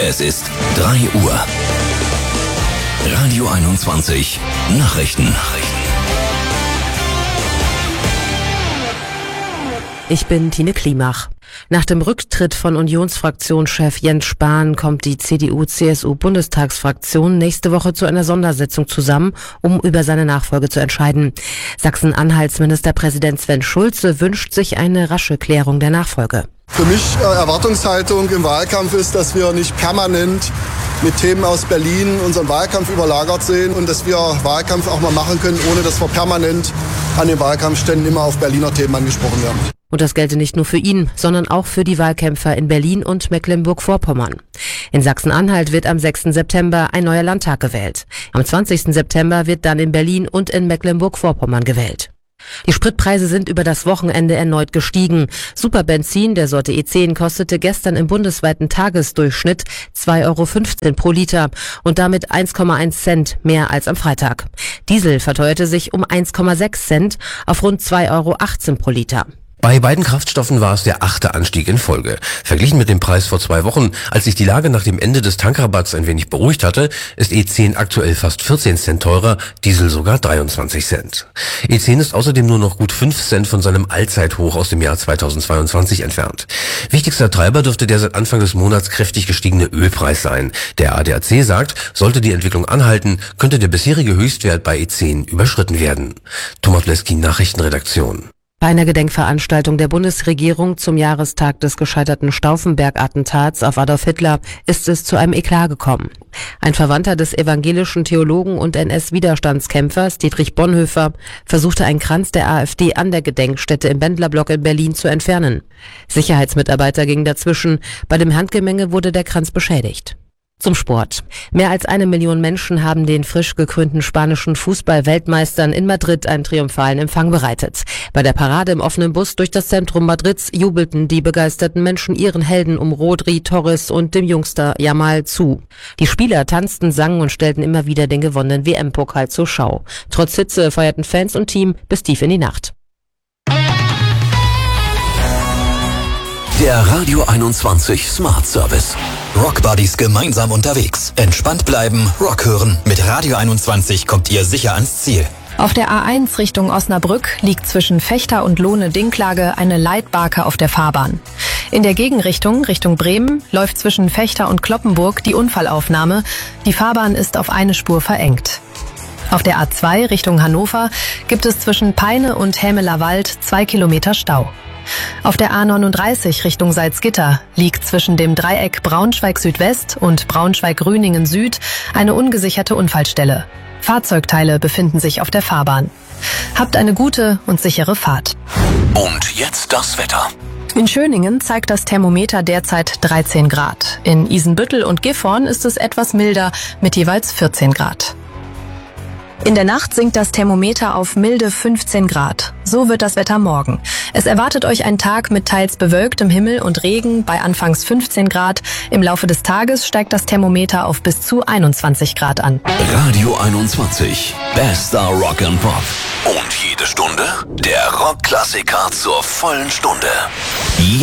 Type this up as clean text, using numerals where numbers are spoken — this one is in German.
Es ist 3 Uhr. Radio 21 Nachrichten. Ich bin Tine Klimach. Nach dem Rücktritt von Unionsfraktionschef Jens Spahn kommt die CDU-CSU-Bundestagsfraktion nächste Woche zu einer Sondersitzung zusammen, um über seine Nachfolge zu entscheiden. Sachsen-Anhalts Ministerpräsident Sven Schulze wünscht sich eine rasche Klärung der Nachfolge. Für mich Erwartungshaltung im Wahlkampf ist, dass wir nicht permanent mit Themen aus Berlin unseren Wahlkampf überlagert sehen und dass wir Wahlkampf auch mal machen können, ohne dass wir permanent an den Wahlkampfständen immer auf Berliner Themen angesprochen werden. Und das gelte nicht nur für ihn, sondern auch für die Wahlkämpfer in Berlin und Mecklenburg-Vorpommern. In Sachsen-Anhalt wird am 6. September ein neuer Landtag gewählt. Am 20. September wird dann in Berlin und in Mecklenburg-Vorpommern gewählt. Die Spritpreise sind über das Wochenende erneut gestiegen. Superbenzin der Sorte E10 kostete gestern im bundesweiten Tagesdurchschnitt 2,15 € pro Liter und damit 1,1 Cent mehr als am Freitag. Diesel verteuerte sich um 1,6 Cent auf rund 2,18 € pro Liter. Bei beiden Kraftstoffen war es der 8. Anstieg in Folge. Verglichen mit dem Preis vor 2 Wochen, als sich die Lage nach dem Ende des Tankrabatts ein wenig beruhigt hatte, ist E10 aktuell fast 14 Cent teurer, Diesel sogar 23 Cent. E10 ist außerdem nur noch gut 5 Cent von seinem Allzeithoch aus dem Jahr 2022 entfernt. Wichtigster Treiber dürfte der seit Anfang des Monats kräftig gestiegene Ölpreis sein. Der ADAC sagt, sollte die Entwicklung anhalten, könnte der bisherige Höchstwert bei E10 überschritten werden. Thomas Bleski, Nachrichtenredaktion. Bei einer Gedenkveranstaltung der Bundesregierung zum Jahrestag des gescheiterten Stauffenberg-Attentats auf Adolf Hitler ist es zu einem Eklat gekommen. Ein Verwandter des evangelischen Theologen und NS-Widerstandskämpfers Dietrich Bonhoeffer versuchte einen Kranz der AfD an der Gedenkstätte im Bendlerblock in Berlin zu entfernen. Sicherheitsmitarbeiter gingen dazwischen. Bei dem Handgemenge wurde der Kranz beschädigt. Zum Sport. Mehr als 1 Million Menschen haben den frisch gekrönten spanischen Fußball-Weltmeistern in Madrid einen triumphalen Empfang bereitet. Bei der Parade im offenen Bus durch das Zentrum Madrids jubelten die begeisterten Menschen ihren Helden um Rodri, Torres und dem Jungster Yamal zu. Die Spieler tanzten, sangen und stellten immer wieder den gewonnenen WM-Pokal zur Schau. Trotz Hitze feierten Fans und Team bis tief in die Nacht. Der Radio 21 Smart Service. Rock Buddies gemeinsam unterwegs. Entspannt bleiben, Rock hören. Mit Radio 21 kommt ihr sicher ans Ziel. Auf der A1 Richtung Osnabrück liegt zwischen Vechta und Lohne-Dinklage eine Leitbarke auf der Fahrbahn. In der Gegenrichtung, Richtung Bremen, läuft zwischen Vechta und Cloppenburg die Unfallaufnahme. Die Fahrbahn ist auf eine Spur verengt. Auf der A2 Richtung Hannover gibt es zwischen Peine und Hämeler Wald 2 Kilometer Stau. Auf der A39 Richtung Salzgitter liegt zwischen dem Dreieck Braunschweig-Südwest und Braunschweig-Grüningen-Süd eine ungesicherte Unfallstelle. Fahrzeugteile befinden sich auf der Fahrbahn. Habt eine gute und sichere Fahrt. Und jetzt das Wetter. In Schöningen zeigt das Thermometer derzeit 13 Grad. In Isenbüttel und Gifhorn ist es etwas milder mit jeweils 14 Grad. In der Nacht sinkt das Thermometer auf milde 15 Grad. So wird das Wetter morgen. Es erwartet euch ein Tag mit teils bewölktem Himmel und Regen bei anfangs 15 Grad. Im Laufe des Tages steigt das Thermometer auf bis zu 21 Grad an. Radio 21. Bester Rock and Pop. Und jede Stunde der Rockklassiker zur vollen Stunde.